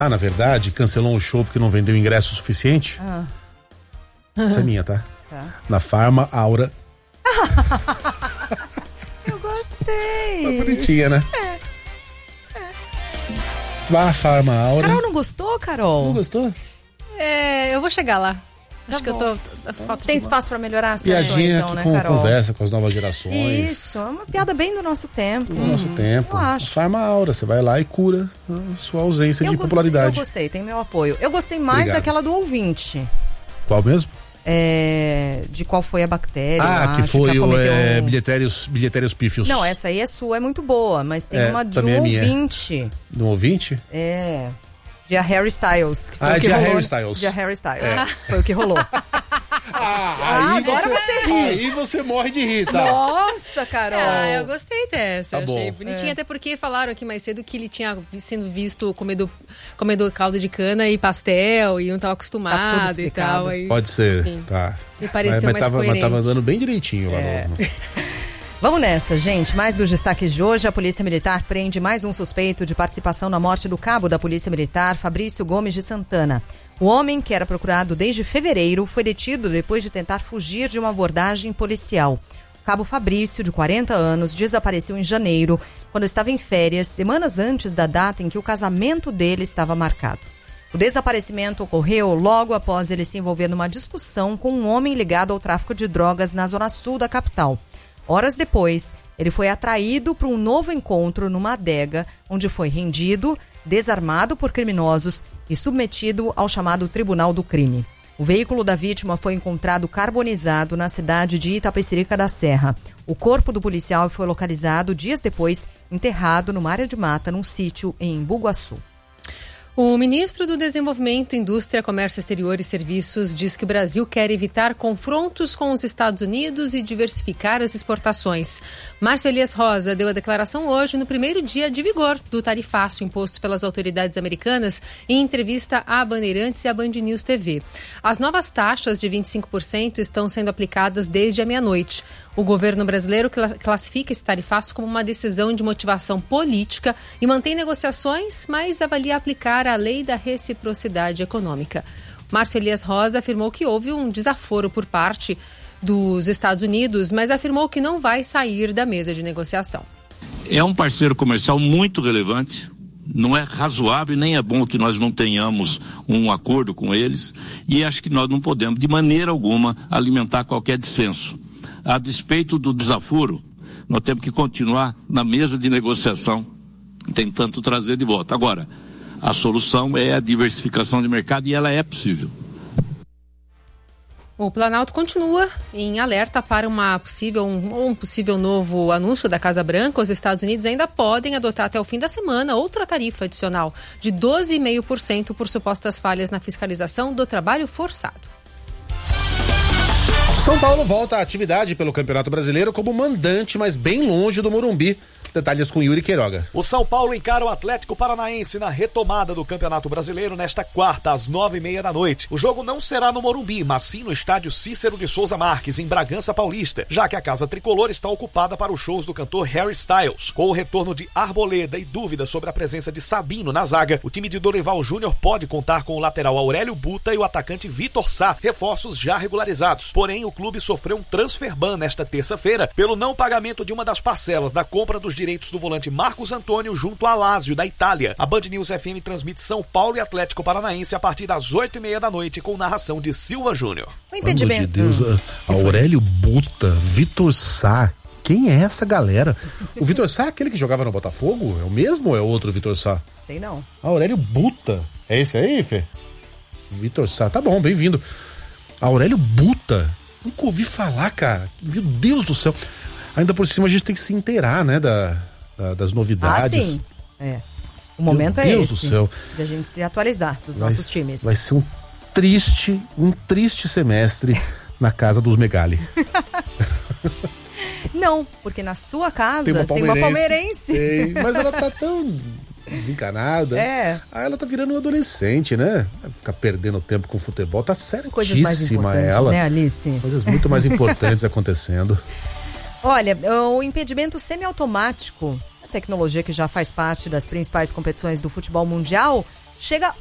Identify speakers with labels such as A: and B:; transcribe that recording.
A: na verdade, cancelou um show porque não vendeu ingresso suficiente. Essa é minha, tá? Na Farma Aura.
B: Eu gostei.
A: Tá bonitinha, né? Vá, Farma Aura.
B: Carol, não gostou, Carol?
A: Não gostou?
C: Eu vou chegar lá. Acho que eu tô...
B: Tem espaço pra melhorar?
A: Piadinha
B: então, né,
A: com
B: Carol?
A: Conversa com as novas gerações.
B: Isso, é uma piada bem do nosso tempo.
A: Do nosso tempo.
B: Eu acho.
A: Farma Aura, você vai lá e cura a sua ausência de popularidade.
B: Eu gostei, tem meu apoio. Eu gostei mais daquela do ouvinte.
A: Qual mesmo?
B: De qual foi a bactéria.
A: Que foi o Bilhetérios Pífios.
B: Não, essa aí é sua, é muito boa, mas tem uma de um ouvinte.
A: De um ouvinte?
B: De a Harry Styles. Que foi
A: de a Harry Styles.
B: De a Harry Styles. Foi o que rolou. Agora você ri.
A: Aí você morre de rir, tá?
B: Nossa, Carol.
C: Eu gostei dessa.
A: Tá bom.
C: Achei bonitinha, até porque falaram aqui mais cedo que ele tinha sendo visto comendo caldo de cana e pastel e não estava acostumado e tal. Aí,
A: pode ser,
C: enfim,
A: tá.
C: Me pareceu mais coerente.
A: Mas tava andando bem direitinho lá no...
B: Vamos nessa, gente. Mais dos destaques de hoje. A Polícia Militar prende mais um suspeito de participação na morte do cabo da Polícia Militar, Fabrício Gomes de Santana. O homem, que era procurado desde fevereiro, foi detido depois de tentar fugir de uma abordagem policial. O cabo Fabrício, de 40 anos, desapareceu em janeiro, quando estava em férias, semanas antes da data em que o casamento dele estava marcado. O desaparecimento ocorreu logo após ele se envolver numa discussão com um homem ligado ao tráfico de drogas na zona sul da capital. Horas depois, ele foi atraído para um novo encontro numa adega, onde foi rendido, desarmado por criminosos e submetido ao chamado Tribunal do Crime. O veículo da vítima foi encontrado carbonizado na cidade de Itapecerica da Serra. O corpo do policial foi localizado dias depois, enterrado numa área de mata num sítio em Bugaçu.
C: O ministro do Desenvolvimento, Indústria, Comércio Exterior e Serviços diz que o Brasil quer evitar confrontos com os Estados Unidos e diversificar as exportações. Márcio Elias Rosa deu a declaração hoje no primeiro dia de vigor do tarifaço imposto pelas autoridades americanas em entrevista à Bandeirantes e à Band News TV. As novas taxas de 25% estão sendo aplicadas desde a meia-noite. O governo brasileiro classifica esse tarifaço como uma decisão de motivação política e mantém negociações, mas avalia aplicar a lei da reciprocidade econômica. Márcio Elias Rosa afirmou que houve um desaforo por parte dos Estados Unidos, mas afirmou que não vai sair da mesa de negociação.
D: É um parceiro comercial muito relevante. Não é razoável e nem é bom que nós não tenhamos um acordo com eles, e acho que nós não podemos, de maneira alguma, alimentar qualquer dissenso. A despeito do desaforo, nós temos que continuar na mesa de negociação, tentando trazer de volta. Agora, a solução é a diversificação de mercado e ela é possível.
C: O Planalto continua em alerta para um possível novo anúncio da Casa Branca. Os Estados Unidos ainda podem adotar até o fim da semana outra tarifa adicional de 12,5% por supostas falhas na fiscalização do trabalho forçado.
A: São Paulo volta à atividade pelo Campeonato Brasileiro como mandante, mas bem longe do Morumbi. Detalhes com Yuri Queiroga.
E: O São Paulo encara o Atlético Paranaense na retomada do Campeonato Brasileiro nesta quarta, às 9h30 da noite. O jogo não será no Morumbi, mas sim no estádio Cícero de Souza Marques, em Bragança Paulista, já que a Casa Tricolor está ocupada para os shows do cantor Harry Styles. Com o retorno de Arboleda e dúvidas sobre a presença de Sabino na zaga, o time de Dorival Júnior pode contar com o lateral Aurélio Buta e o atacante Vitor Sá, reforços já regularizados. Porém, o clube sofreu um transfer ban nesta terça-feira pelo não pagamento de uma das parcelas da compra dos direitos do volante Marcos Antônio junto à Lazio, da Itália. A Band News FM transmite São Paulo e Atlético Paranaense a partir das 8h30 da noite com narração de Silva Júnior.
B: O impedimento.
A: Meu Deus, Aurélio Buta, Vitor Sá. Quem é essa galera? O Vitor Sá é aquele que jogava no Botafogo? É o mesmo ou é outro Vitor Sá?
B: Sei não.
A: Aurélio Buta. É esse aí, Fê? Vitor Sá. Tá bom, bem-vindo. Aurélio Buta. Nunca ouvi falar, cara. Meu Deus do céu. Ainda por cima a gente tem que se inteirar, né, das novidades.
B: Sim. O momento é esse.
A: Meu Deus do céu.
B: De a gente se atualizar dos nossos times.
A: Vai ser um triste semestre na casa dos Megali.
B: Não, porque na sua casa tem uma palmeirense.
A: Mas ela tá tão desencanada. Aí ela tá virando um adolescente, né? Vai ficar perdendo tempo com futebol. Tá certíssima ela.
B: Né, Alice?
A: Coisas muito mais importantes acontecendo.
B: Olha, o impedimento semiautomático, a tecnologia que já faz parte das principais competições do futebol mundial, chega